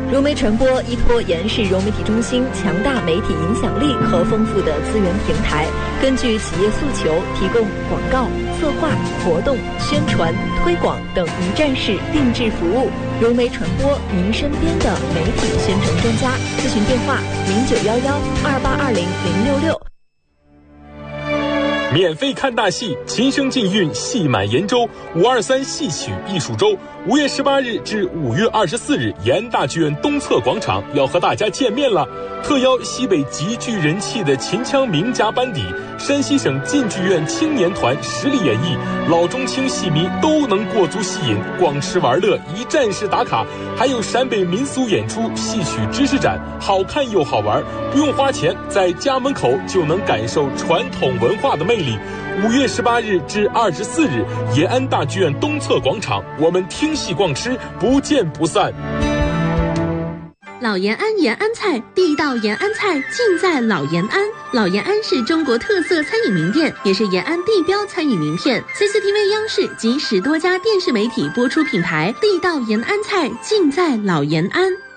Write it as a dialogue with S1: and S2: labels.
S1: 融媒传播依托延世融媒体中心强大媒体影响力和丰富的资源平台，根据企业诉求提供广告、策划、活动、宣传、推广等一站式定制服务。融媒传播，您身边的媒体宣传专家。咨询电话：091128200066。
S2: 免费看大戏，琴声禁韵，戏满延州523戏曲艺术周，5月18日至5月24日，延安大剧院东侧广场要和大家见面了。特邀西北极具人气的秦腔名家班底，山西省晋剧院青年团实力演绎，老中青戏迷都能过足戏瘾，逛吃玩乐，一站式打卡。还有陕北民俗演出、戏曲知识展，好看又好玩，不用花钱，在家门口就能感受传统文化的魅力。5月18日至24日，延安大剧院东侧广场，我们听戏逛吃，不见不散。
S3: 老延安延安菜，地道延安菜尽在老延安。老延安是中国特色餐饮名店，也是延安地标餐饮名片。CCTV 央视及10多家电视媒体播出品牌，地道延安菜尽在老延安。